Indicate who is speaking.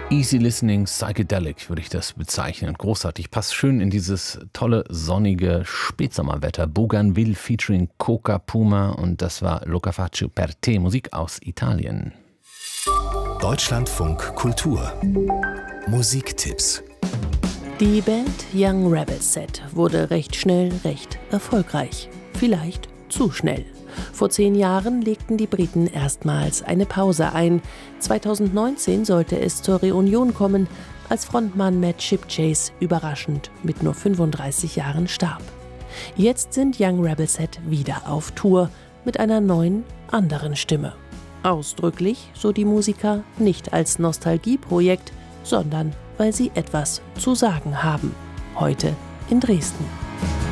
Speaker 1: Easy Listening Psychedelic würde ich das bezeichnen. Großartig, passt schön in dieses tolle, sonnige Spätsommerwetter. Bougainville featuring Coca Puma und das war Lo che faccio per te, Musik aus Italien.
Speaker 2: Deutschlandfunk Kultur Musiktipps.
Speaker 3: Die Band Young Rebel Set wurde recht schnell recht erfolgreich. Vielleicht zu schnell. Vor 10 Jahren legten die Briten erstmals eine Pause ein. 2019 sollte es zur Reunion kommen, als Frontmann Matt Shipchase überraschend mit nur 35 Jahren starb. Jetzt sind Young Rebel Set wieder auf Tour mit einer neuen, anderen Stimme. Ausdrücklich, so die Musiker, nicht als Nostalgieprojekt, sondern weil sie etwas zu sagen haben. Heute in Dresden.